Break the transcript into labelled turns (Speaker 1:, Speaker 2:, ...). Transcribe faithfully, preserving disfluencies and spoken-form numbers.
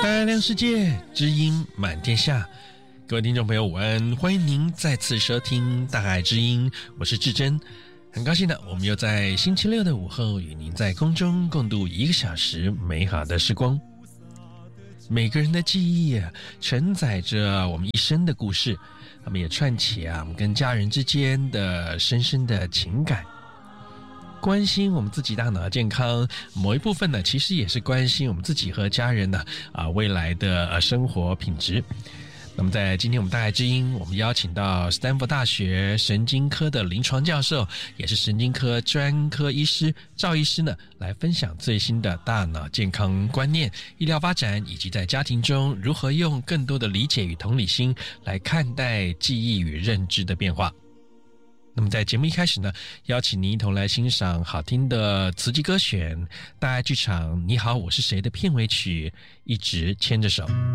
Speaker 1: 大量世界，知音满天下。各位听众朋友午安，欢迎您再次收听大爱知音，我是志珍。很高兴的，我们又在星期六的午后与您在空中共度一个小时美好的时光。每个人的记忆啊，承载着我们一生的故事，我们也串起啊我们跟家人之间的深深的情感。关心我们自己大脑的健康，某一部分呢，其实也是关心我们自己和家人呢啊未来的呃生活品质。那么在今天我们大爱知音，我们邀请到斯坦福大学神经科的临床教授，也是神经科专科医师赵医师呢，来分享最新的大脑健康观念、医疗发展，以及在家庭中如何用更多的理解与同理心来看待记忆与认知的变化。那么在节目一开始呢，邀请您一同来欣赏好听的词集歌选，大爱剧场《你好，我是谁》的片尾曲《一直牵着手》。